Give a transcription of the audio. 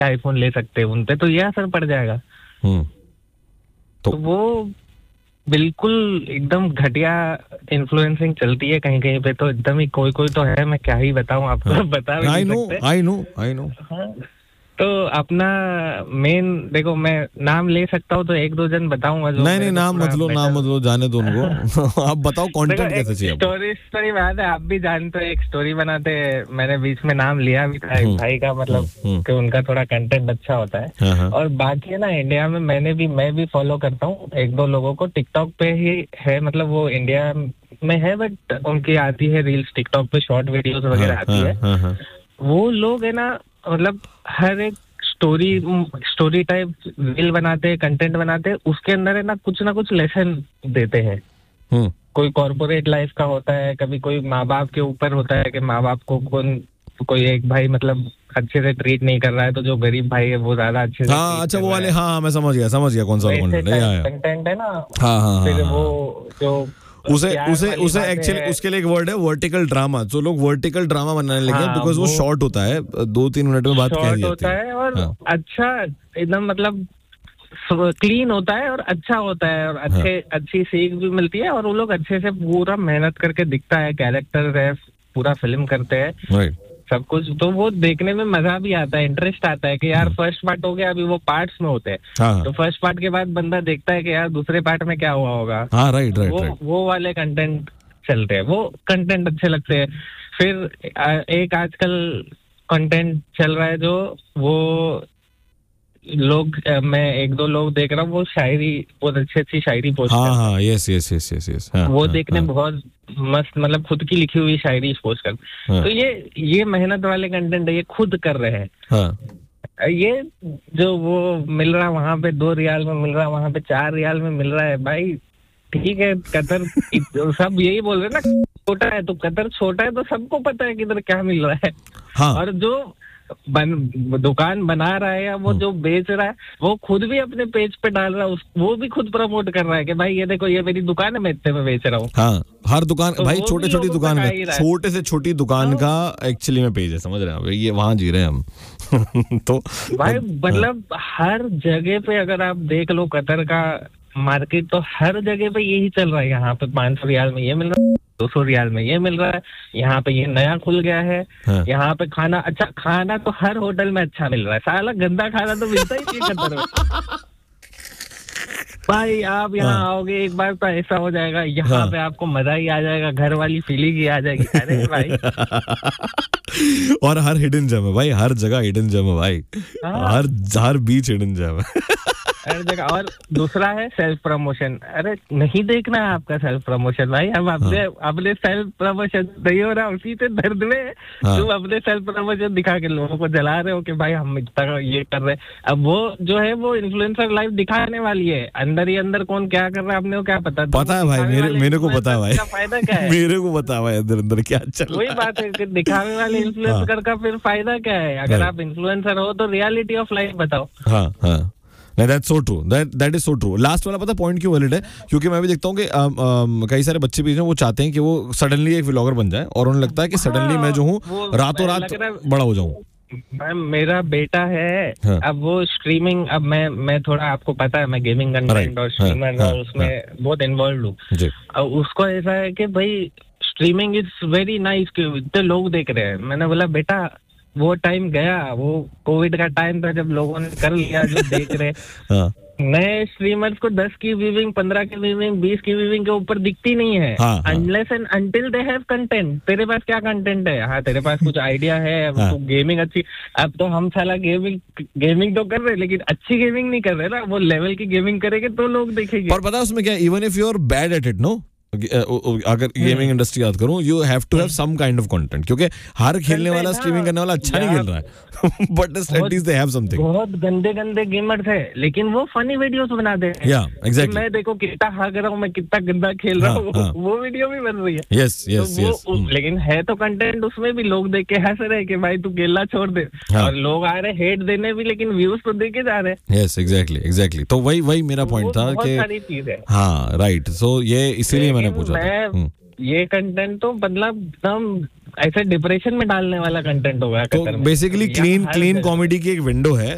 IPhone ले सकते हैं, उन पे तो ये असर पड़ जाएगा। तो वो बिल्कुल एकदम घटिया इन्फ्लुएंसिंग चलती है कहीं कहीं पे, तो एकदम ही कोई कोई तो है, मैं क्या ही बताऊं आपको, बता भी नहीं सकते। I know. हाँ, तो अपना मेन देखो, मैं नाम ले सकता हूँ तो एक दो जन बताऊंगा जो नहीं नाम मत लो, जाने दो उनको। आप बताओ कंटेंट कैसे चाहिए आपको? स्टोरी बात है, आप भी जानते हो, एक स्टोरी बनाते, मैंने बीच में नाम लिया भी था एक भाई का, मतलब कि उनका थोड़ा कंटेंट अच्छा होता है। और बाकी है ना, इंडिया में मैं भी फॉलो करता हूँ एक दो लोगों को, टिकटॉक पे ही है, मतलब वो इंडिया में है बट उनकी आती है रील्स टिकटॉक पे, शॉर्ट वीडियोस वगैरह आती है। वो लोग है ना, मतलब हर एक स्टोरी टाइप रील बनाते हैं, कंटेंट बनाते हैं, उसके अंदर है ना कुछ लेसन देते हैं। कोई कॉर्पोरेट लाइफ का होता है, कभी कोई माँ बाप के ऊपर होता है कि माँ बाप को कोई एक भाई मतलब अच्छे से ट्रीट नहीं कर रहा है, तो जो गरीब भाई है वो ज्यादा अच्छे से अच्छा वो वाले, मैं समझ गया कौन सा कंटेंट है ना। फिर वो जो उसे एक्चुअली उसके लिए एक वर्ड है वर्टिकल ड्रामा, जो लोग वर्टिकल ड्रामा बनाने लगे बिकॉज वो शॉर्ट होता है, 2-3 मिनट में बात कह दी जाती है और अच्छा एकदम मतलब क्लीन होता है और अच्छा होता है, और अच्छी सीख भी मिलती है, और वो लोग अच्छे से पूरा मेहनत करके दिखता है, कैरेक्टर है, पूरा फिल्म करते हैं सब कुछ, तो वो देखने में मजा भी आता है, इंटरेस्ट आता है कि यार फर्स्ट पार्ट हो गया, अभी वो पार्ट्स में होते हैं, तो फर्स्ट पार्ट के बाद बंदा देखता है कि यार दूसरे पार्ट में क्या हुआ होगा। राइट वो वाले कंटेंट चलते हैं, वो कंटेंट अच्छे लगते हैं। फिर एक आजकल कंटेंट चल रहा है जो वो लोग, मैं एक दो लोग देख रहा हूँ, वो शायरी बहुत अच्छी शायरी पोस्ट करते हैं। यस वो देखने बहुत मस्त, मतलब खुद की लिखी हुई शायरी पोस्ट कर। तो ये मेहनत वाले कंटेंट है, ये खुद कर रहे हैं। ये जो वो मिल रहा वहां पे 2 रियाल में मिल रहा, वहां पे 4 रियाल में मिल रहा है, भाई ठीक है। कतर सब यही बोल रहे हैं ना, छोटा है तो कतर छोटा है, तो सबको पता है किधर क्या मिल रहा है। और जो दुकान बना रहा है या वो जो बेच रहा है, वो खुद भी अपने पेज पे डाल रहा है, वो भी खुद प्रमोट कर रहा है कि भाई ये देखो, ये मेरी दुकान है, मैं इतने में बेच रहा हूँ। हर दुकान तो भाई छोटे से छोटी दुकान का एक्चुअली में पेज है, समझ रहे हैं, ये वहां जी रहे हैं हम। तो भाई मतलब हर जगह पे अगर आप देख लो कतर का मार्केट, तो हर जगह पे यही चल रहा है। यहाँ पे 500 रियाल में ये मिल रहा है, 200 रियाल में ये मिल रहा है, यहाँ पे ये नया खुल गया है। यहाँ पे खाना अच्छा, खाना तो हर होटल में अच्छा मिल रहा है, साला गंदा खाना तो मिलता ही नहीं कतर में। भाई आप यहाँ आओगे एक बार तो ऐसा हो जाएगा, यहाँ पे आपको मजा ही आ जाएगा, घर वाली फीलिंग ही आ जाएगी। अरे भाई और हर हिडन जेम है भाई, हर जगह हिडन जेम है भाई, हर बीच हिडन जेम है हर जगह। और दूसरा है सेल्फ प्रमोशन। अरे नहीं देखना है आपका सेल्फ प्रमोशन भाई, हम अपने सेल्फ प्रमोशन नहीं हो रहा, उसी से दर्द में तुम अपने सेल्फ प्रमोशन दिखा के लोगों को जला रहे हो कि भाई हम इतना ये कर रहे हैं। अब वो जो है वो इन्फ्लुएंसर लाइफ दिखाने वाली है, अंदर ही अंदर कौन क्या कर रहा है अपने को क्या पता है भाई, मेरे को पता है भाई, फायदा क्या है, मेरे को पता है भाई अंदर अंदर क्या चल रहा है। वही बात है कि दिखाने वाले इन्फ्लुएंसर का फिर फायदा क्या है? अगर आप इन्फ्लुएंसर हो तो रियलिटी ऑफ लाइफ बताओ। नहीं, that's so true, that is so true। Last वाला पता पॉइंट क्यों वैलिड है? क्योंकि मैं भी देखता हूँ कि कई सारे बच्चे भी हैं, वो चाहते हैं कि वो सडनली एक व्लॉगर बन जाए, और उन्हें लगता है कि सडनली मैं जो हूँ रातों रात बड़ा हो जाऊँ। मेरा बेटा है, अब वो स्ट्रीमिंग, अब मैं थोड़ा, आपको पता है मैं गेमिंग कंटेंट और स्ट्रीमर और उसमें बहुत इन्वॉल्व हूँ। अब उसको ऐसा है कि भाई स्ट्रीमिंग इज वेरी नाइस, इतने लोग देख रहे हैं। मैंने बोला बेटा वो टाइम गया, वो कोविड का टाइम था जब लोगों ने कर लिया जो देख रहे। नए स्ट्रीमर्स को 10 की व्यूइंग, 15 की व्यूइंग, 20 की व्यूइंग के ऊपर दिखती नहीं है, unless and until they have content. तेरे पास क्या कंटेंट है? हाँ तेरे पास कुछ आइडिया है, तो गेमिंग अच्छी। अब तो हम साला गेमिंग तो कर रहे, लेकिन अच्छी गेमिंग नहीं कर रहे ना, वो लेवल की गेमिंग करेंगे तो लोग देखेंगे। और पता है उसमें क्या, even if you are bad at it, no, अगर गेमिंग इंडस्ट्री याद करूं, you have to have some kind of content, क्योंकि हर खेलने वाला, स्ट्रीमिंग करने वाला अच्छा नहीं खेल रहा है, but at least they have something. बहुत गंदे गेमर्स है, लेकिन वो फनी वीडियोस बनाते हैं। एग्जैक्टली। मैं देखो कितना हाग रहा हूँ, मैं कितना गंदा खेल रहा हूँ, वो वीडियो भी बन रही है। यस। लेकिन है तो कंटेंट उसमें भी, लोग देख के हंस रहे कि भाई तू खेलना छोड़ दे, और लोग आ रहे हेट देने भी, लेकिन व्यूज तो देके जा रहे हैं। Yes, exactly. तो वही मेरा पॉइंट था कि सारी चीज है। हाँ राइट, सो ये इसीलिए मैंने पूछा था। ये कंटेंट तो मतलब एकदम ऐसे डिप्रेशन में डालने वाला कंटेंट होगा। तो बेसिकली क्लीन कॉमेडी की एक विंडो है,